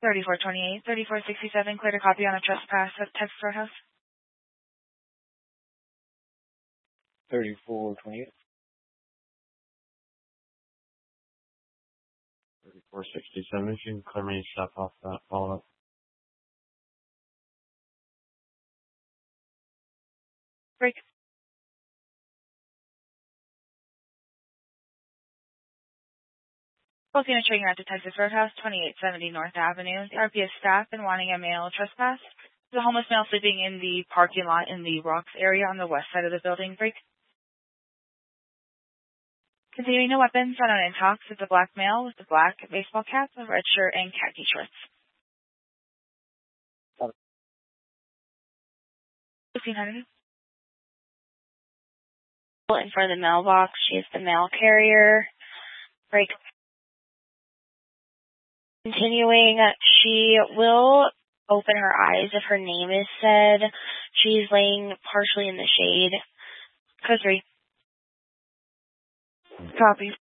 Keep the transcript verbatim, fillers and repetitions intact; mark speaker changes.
Speaker 1: thirty-four twenty-eight, thirty-four sixty-seven, clear to copy on a trespass at Texas Roadhouse.
Speaker 2: thirty-four twenty-eight. thirty-four sixty-seven, if you can clear me stuff off that follow-up.
Speaker 1: Break. Posting a train route to Texas Roadhouse, twenty-eight seventy North Avenue. The R P S staff and wanting a male trespass. The homeless male sleeping in the parking lot in the Rocks area on the west side of the building. Break. Continuing, no weapons, unknown and talks with the black male with the black baseball cap, a red shirt, and khaki shorts. fifteen hundred. In front of the mailbox, she is the mail carrier. Break. Continuing, she will open her eyes if her name is said. She's laying partially in the shade. Code three. Copy.